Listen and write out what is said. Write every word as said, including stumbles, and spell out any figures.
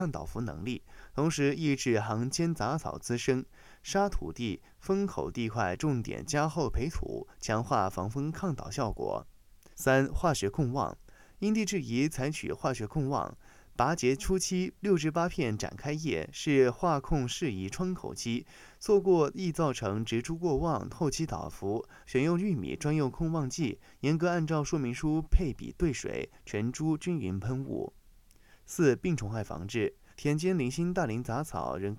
抗倒伏能力，同时抑制行间杂草滋生，沙土地、风口地块重点加厚培土，强化防风抗倒效果。三、化学控望，因地制宜采取化学控望。拔节初期六至八片展开叶是化控适宜窗口期，错过易造成植株过旺，后期倒伏。选用玉米专用控望剂，严格按照说明书配比兑水，全株均匀喷雾。四、病虫害防治。田间零星大龄杂草、人工